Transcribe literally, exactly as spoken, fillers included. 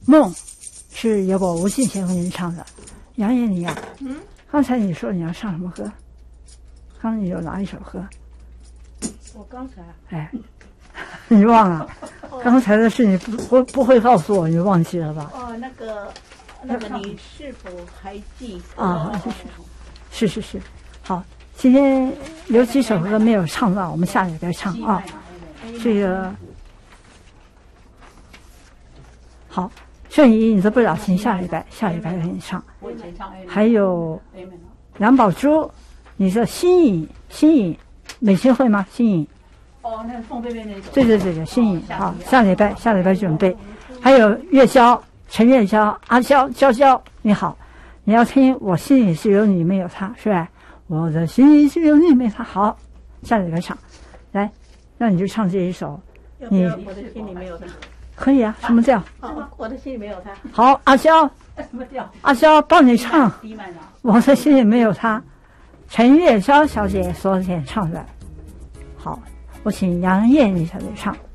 梦是由我吴信贤为您唱的。杨艳妮啊，嗯，刚才你说你要唱什么歌？刚才你有哪一首歌？ 我刚才哎，你忘了？刚才的事你不不不会告诉我，你忘记了吧？ 哦，那个那个你是否还记得？ 啊，是是是是，好，今天有几首歌没有唱到，我们下礼拜唱啊。这个好，顺仪你的不了情，下礼拜下礼拜给你唱。还有杨宝珠，你的新颖新颖美心会吗？新颖。 哦，那个凤贝贝那首。 对对对对，新颖好，下礼拜下礼拜准备。还有月娇，陈月娇，阿娇娇娇，你好，你要听我心里是有你没有他，是吧？我的心里是有你没他，好，下礼拜唱，来，那你就唱这一首。你我的心里没有他。 可以啊，什么调？ 哦，我的心里没有他。 好，阿娇， 什么调？ 阿娇帮你唱。我的心里没有他，陈月娇小姐所演唱的。好，我请杨艳妮小姐唱。